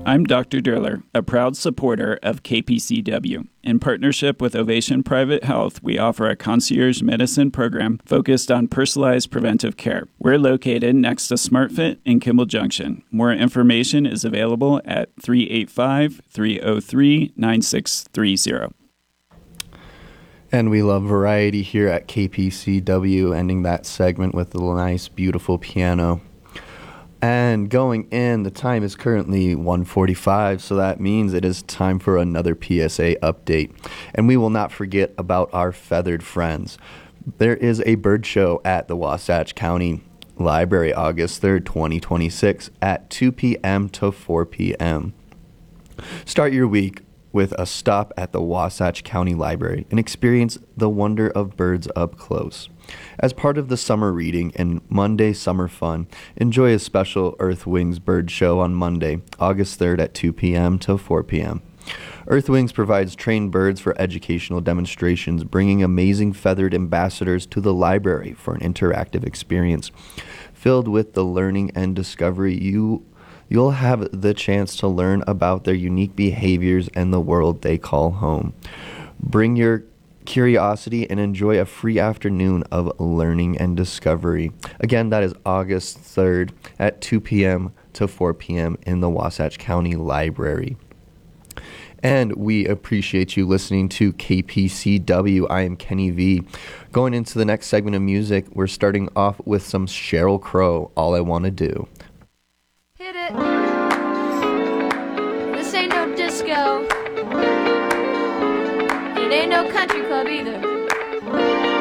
I'm Dr. Durler, a proud supporter of KPCW. In partnership with Ovation Private Health, we offer a concierge medicine program focused on personalized preventive care. We're located next to SmartFit in Kimball Junction. More information is available at 385-303-9630. And we love variety here at KPCW, ending that segment with a nice, beautiful piano. And going in, the time is currently 1:45, so that means it is time for another PSA update. And we will not forget about our feathered friends. There is a bird show at the Wasatch County Library August 3rd, 2026 at 2 p.m. to 4 p.m. Start your week with a stop at the Wasatch County Library and experience the wonder of birds up close. As part of the summer reading and Monday summer fun, enjoy a special Earth Wings bird show on Monday, August 3rd at 2 p.m. to 4 p.m. Earth Wings provides trained birds for educational demonstrations, bringing amazing feathered ambassadors to the library for an interactive experience. Filled with the learning and discovery, you'll have the chance to learn about their unique behaviors and the world they call home. Bring your curiosity and enjoy a free afternoon of learning and discovery. Again, that is August 3rd at 2 p.m. to 4 p.m. in the Wasatch County Library. And we appreciate you listening to KPCW. I am Kenny V. Going into the next segment of music, we're starting off with some Sheryl Crow, All I Want to Do. Hit it. This ain't no disco. It ain't no country club either.